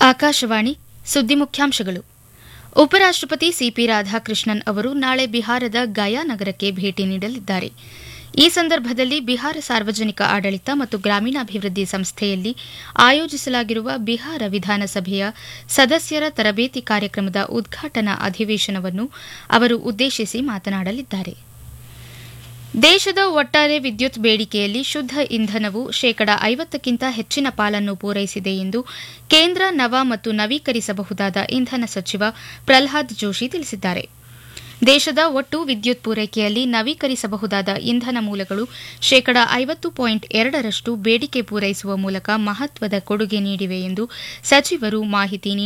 ಆಕಾಶವಾಣಿ ಸುದ್ದಿ ಮುಖ್ಯಾಂಶಗಳು. ಉಪರಾಷ್ಟಪತಿ ಸಿಪಿ ರಾಧಾಕೃಷ್ಣನ್ ಅವರು ನಾಳೆ ಬಿಹಾರದ ಗಯಾ ನಗರಕ್ಕೆ ಭೇಟಿ ನೀಡಲಿದ್ದಾರೆ. ಈ ಸಂದರ್ಭದಲ್ಲಿ ಬಿಹಾರ ಸಾರ್ವಜನಿಕ ಆಡಳಿತ ಮತ್ತು ಗ್ರಾಮೀಣಾಭಿವೃದ್ಧಿ ಸಂಸ್ಥೆಯಲ್ಲಿ ಆಯೋಜಿಸಲಾಗಿರುವ ಬಿಹಾರ ವಿಧಾನಸಭೆಯ ಸದಸ್ಯರ ತರಬೇತಿ ಕಾರ್ಯಕ್ರಮದ ಉದ್ಘಾಟನಾ ಅಧಿವೇಶನವನ್ನು ಅವರು ಉದ್ದೇಶಿಸಿ ಮಾತನಾಡಲಿದ್ದಾರೆ. ದೇಶದ ಒಟ್ಟಾರೆ ವಿದ್ಯುತ್ ಬೇಡಿಕೆಯಲ್ಲಿ ಶುದ್ದ ಇಂಧನವು ಶೇಕಡಾ 50ಕ್ಕಿಂತ ಹೆಚ್ಚಿನ ಪಾಲನ್ನು ಪೂರೈಸಿದೆ ಎಂದು ಕೇಂದ್ರ ನವ ಮತ್ತು ನವೀಕರಿಸಬಹುದಾದ ಇಂಧನ ಸಚಿವ ಪ್ರಲ್ಹಾದ್ ಜೋಶಿ ತಿಳಿಸಿದ್ದಾರೆ. ದೇಶದ ಒಟ್ಟು ವಿದ್ಯುತ್ ಪೂರೈಕೆಯಲ್ಲಿ ನವೀಕರಿಸಬಹುದಾದ ಇಂಧನ ಮೂಲಗಳು ಶೇಕಡಾ 50.2ರಷ್ಟು ಬೇಡಿಕೆ ಪೂರೈಸುವ ಮೂಲಕ ಮಹತ್ವದ ಕೊಡುಗೆ ನೀಡಿವೆ ಎಂದು ಸಚಿವರು ಮಾಹಿತಿ